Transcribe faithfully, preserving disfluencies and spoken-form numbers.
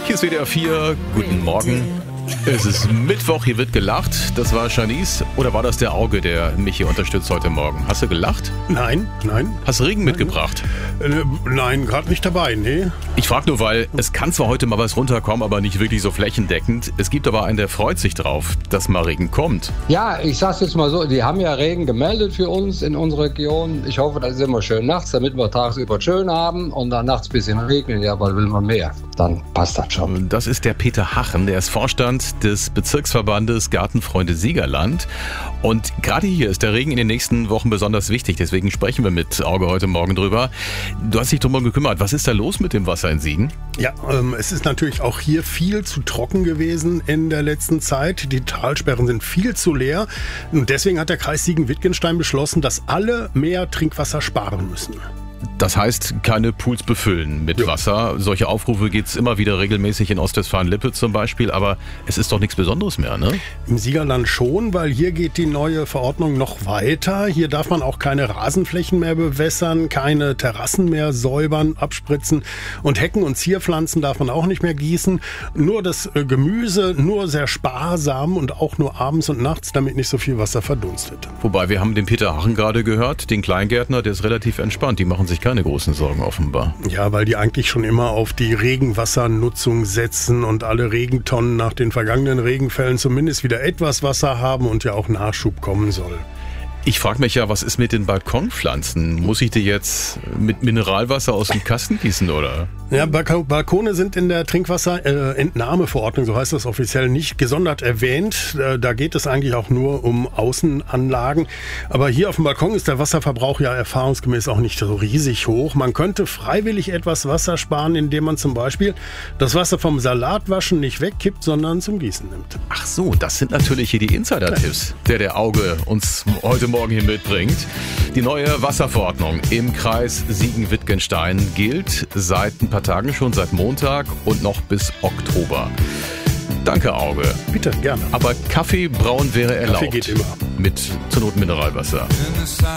Hier ist W D R vier. Guten Morgen. Es ist Mittwoch, hier wird gelacht. Das war Shanice. Oder war das der Auge, der mich hier unterstützt heute Morgen? Hast du gelacht? Nein, nein. Hast du Regen mitgebracht? Äh, nein, gerade nicht dabei, nee. Ich frage nur, weil es kann zwar heute mal was runterkommen, aber nicht wirklich so flächendeckend. Es gibt aber einen, der freut sich drauf, dass mal Regen kommt. Ja, ich sag's jetzt mal so, die haben ja Regen gemeldet für uns in unserer Region. Ich hoffe, das ist immer schön nachts, damit wir tagsüber schön haben und dann nachts ein bisschen regnen. Ja, weil will man mehr. Dann passt das schon. Das ist der Peter Hachen, der ist Vorstand des Bezirksverbandes Gartenfreunde Siegerland. Und gerade hier ist der Regen in den nächsten Wochen besonders wichtig. Deswegen sprechen wir mit Auge heute Morgen drüber. Du hast dich drum gekümmert. Was ist da los mit dem Wasser in Siegen? Ja, ähm, es ist natürlich auch hier viel zu trocken gewesen in der letzten Zeit. Die Talsperren sind viel zu leer. Und deswegen hat der Kreis Siegen-Wittgenstein beschlossen, dass alle mehr Trinkwasser sparen müssen. Das heißt, keine Pools befüllen mit Jo. Wasser. Solche Aufrufe gibt es immer wieder regelmäßig in Ostwestfalen-Lippe zum Beispiel. Aber es ist doch nichts Besonderes mehr, ne? Im Siegerland schon, weil hier geht die neue Verordnung noch weiter. Hier darf man auch keine Rasenflächen mehr bewässern, keine Terrassen mehr säubern, abspritzen. Und Hecken und Zierpflanzen darf man auch nicht mehr gießen. Nur das äh, Gemüse, nur sehr sparsam und auch nur abends und nachts, damit nicht so viel Wasser verdunstet. Wobei, wir haben den Peter Hachen gerade gehört, den Kleingärtner, der ist relativ entspannt. Die machen sich keine großen Sorgen offenbar. Ja, weil die eigentlich schon immer auf die Regenwassernutzung setzen und alle Regentonnen nach den vergangenen Regenfällen zumindest wieder etwas Wasser haben und ja auch Nachschub kommen soll. Ich frage mich ja, was ist mit den Balkonpflanzen? Muss ich die jetzt mit Mineralwasser aus dem Kasten gießen, oder? Ja, Balk- Balkone sind in der Trinkwasserentnahmeverordnung, so heißt das offiziell, nicht gesondert erwähnt. Äh, Da geht es eigentlich auch nur um Außenanlagen. Aber hier auf dem Balkon ist der Wasserverbrauch ja erfahrungsgemäß auch nicht so riesig hoch. Man könnte freiwillig etwas Wasser sparen, indem man zum Beispiel das Wasser vom Salatwaschen nicht wegkippt, sondern zum Gießen nimmt. Ach so, das sind natürlich hier die Insider-Tipps, der der Auge uns heute Morgen hier mitbringt. Die neue Wasserverordnung im Kreis Siegen-Wittgenstein gilt seit ein paar Tagen schon, seit Montag und noch bis Oktober. Danke, Auge. Bitte, gerne. Aber Kaffee brauen wäre erlaubt. Kaffee geht immer. Mit zur Not Mineralwasser.